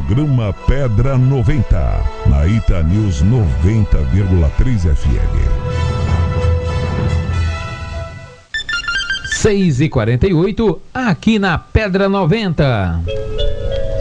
Programa Pedra 90, na Ita News 90,3 FM. 6h48, aqui na Pedra 90.